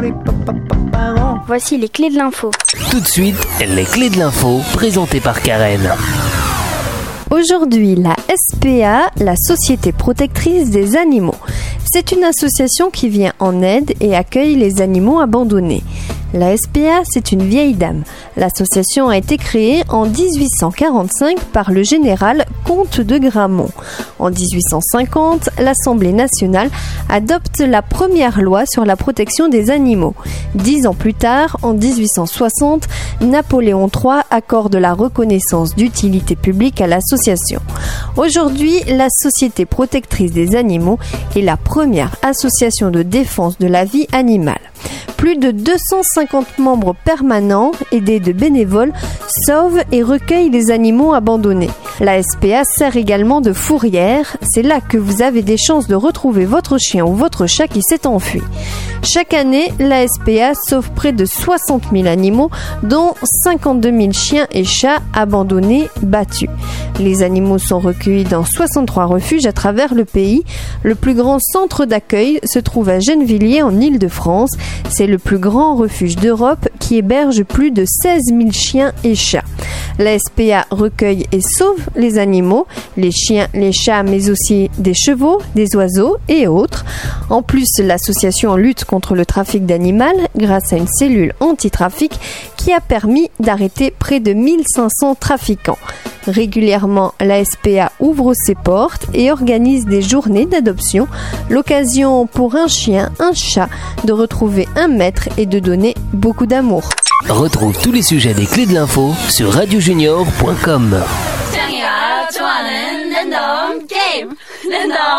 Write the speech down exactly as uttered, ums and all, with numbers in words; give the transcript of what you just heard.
Voici les clés de l'info. Tout de suite, les clés de l'info présentées par Karen. Aujourd'hui, la S P A, la Société protectrice des animaux. C'est une association qui vient en aide et accueille les animaux abandonnés. La S P A, c'est une vieille dame. L'association a été créée en dix-huit cent quarante-cinq par le général Comte de Gramont. En dix-huit cent cinquante, l'Assemblée nationale adopte la première loi sur la protection des animaux. Dix ans plus tard, en dix-huit cent soixante, Napoléon trois accorde la reconnaissance d'utilité publique à l'association. Aujourd'hui, la Société protectrice des animaux est la première association de défense de la vie animale. Plus de deux cent cinquante membres permanents, aidés de bénévoles, sauvent et recueillent les animaux abandonnés. La S P A sert également de fourrière. C'est là que vous avez des chances de retrouver votre chien ou votre chat qui s'est enfui. Chaque année, la S P A sauve près de soixante mille animaux, dont cinquante-deux mille chiens et chats abandonnés, battus. Les animaux sont recueillis dans soixante-trois refuges à travers le pays. Le plus grand centre d'accueil se trouve à Gennevilliers en Île-de-France. C'est le plus grand refuge d'Europe qui héberge plus de seize mille chiens et chats. La S P A recueille et sauve les animaux, les chiens, les chats, mais aussi des chevaux, des oiseaux et autres. En plus, l'association lutte contre le trafic d'animaux grâce à une cellule anti-trafic qui a permis d'arrêter près de mille cinq cents trafiquants. Régulièrement, la S P A ouvre ses portes et organise des journées d'adoption, l'occasion pour un chien, un chat de retrouver un maître et de donner beaucoup d'amour. Retrouve tous les sujets des clés de l'info sur radio junior point com.